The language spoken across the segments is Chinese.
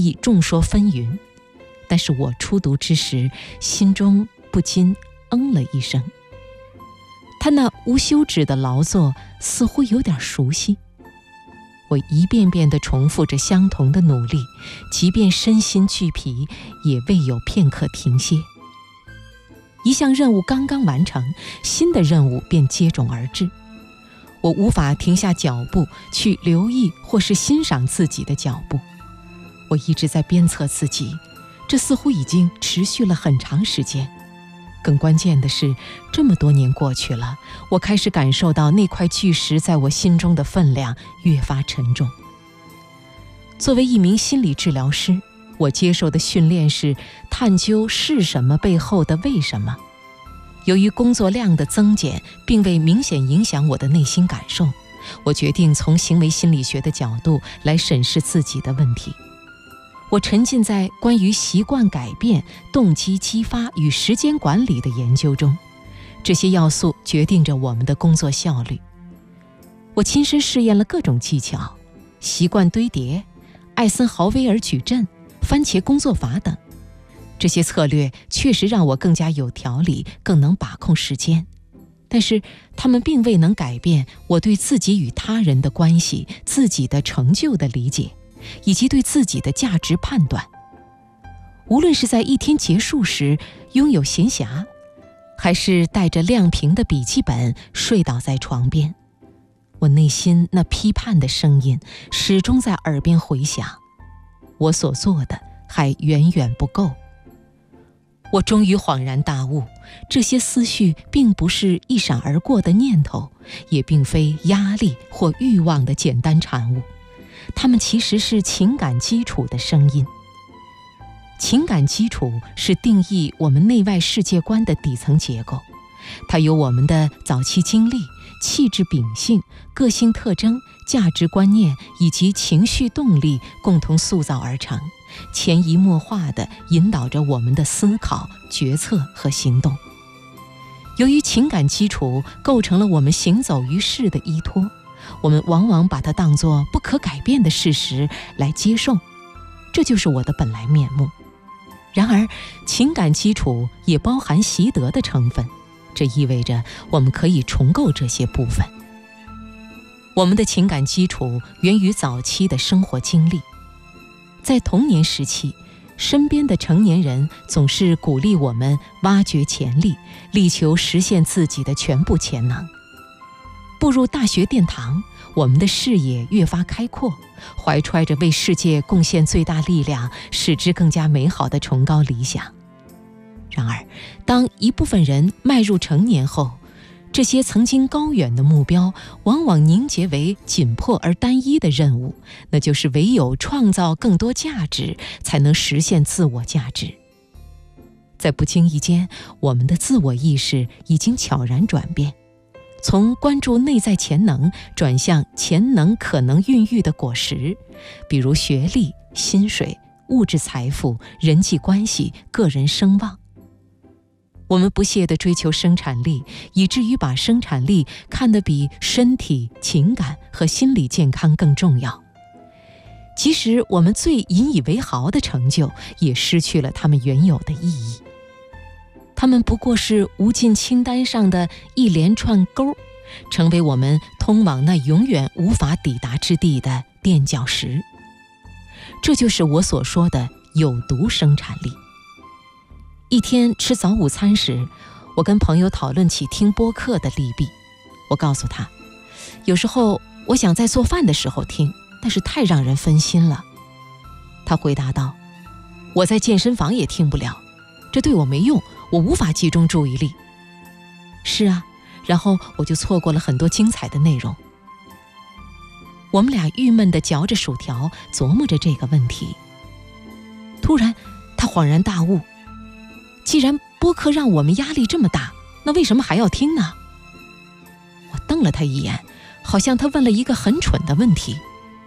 亦众说纷纭。但是我初读之时，心中不禁了一声。他那无休止的劳作似乎有点熟悉，我一遍遍地重复着相同的努力，即便身心俱疲，也未有片刻停歇。一项任务刚刚完成，新的任务便接踵而至。我无法停下脚步去留意或是欣赏自己的脚步，我一直在鞭策自己，这似乎已经持续了很长时间。更关键的是，这么多年过去了，我开始感受到那块巨石在我心中的分量越发沉重。作为一名心理治疗师，我接受的训练是探究是什么背后的为什么。由于工作量的增减并未明显影响我的内心感受，我决定从行为心理学的角度来审视自己的问题。我沉浸在关于习惯改变、动机激发与时间管理的研究中，这些要素决定着我们的工作效率。我亲身试验了各种技巧，习惯堆叠、艾森豪威尔矩阵、番茄工作法等。这些策略确实让我更加有条理，更能把控时间，但是它们并未能改变我对自己与他人的关系、自己的成就的理解，以及对自己的价值判断。无论是在一天结束时拥有闲暇，还是带着亮屏的笔记本睡倒在床边，我内心那批判的声音始终在耳边回响。我所做的还远远不够。我终于恍然大悟，这些思绪并不是一闪而过的念头，也并非压力或欲望的简单产物，它们其实是情感基础的声音。情感基础是定义我们内外世界观的底层结构，它由我们的早期经历、气质秉性、个性特征、价值观念以及情绪动力共同塑造而成，潜移默化地引导着我们的思考、决策和行动。由于情感基础构成了我们行走于世的依托，我们往往把它当作不可改变的事实来接受，这就是我的本来面目。然而，情感基础也包含习得的成分，这意味着我们可以重构这些部分。我们的情感基础源于早期的生活经历。在童年时期，身边的成年人总是鼓励我们挖掘潜力，力求实现自己的全部潜能。步入大学殿堂，我们的视野越发开阔，怀揣着为世界贡献最大力量，使之更加美好的崇高理想。然而，当一部分人迈入成年后，这些曾经高远的目标往往凝结为紧迫而单一的任务，那就是唯有创造更多价值，才能实现自我价值。在不经意间，我们的自我意识已经悄然转变，从关注内在潜能转向潜能可能孕育的果实，比如学历、薪水、物质财富、人际关系、个人声望。我们不懈地追求生产力，以至于把生产力看得比身体、情感和心理健康更重要。即使我们最引以为豪的成就，也失去了它们原有的意义。它们不过是无尽清单上的一连串勾，成为我们通往那永远无法抵达之地的垫脚石。这就是我所说的有毒生产力。一天吃早午餐时，我跟朋友讨论起听播客的利弊。我告诉他，有时候我想在做饭的时候听，但是太让人分心了。他回答道，我在健身房也听不了，这对我没用，我无法集中注意力。是啊，然后我就错过了很多精彩的内容。我们俩郁闷地嚼着薯条，琢磨着这个问题。突然，他恍然大悟，既然播客让我们压力这么大，那为什么还要听呢？我瞪了他一眼，好像他问了一个很蠢的问题。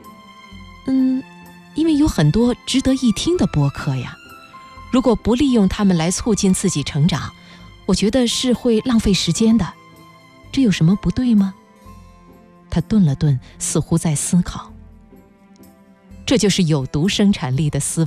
因为有很多值得一听的播客呀，如果不利用它们来促进自己成长，我觉得是会浪费时间的。这有什么不对吗？他顿了顿，似乎在思考。这就是有毒生产力的思维。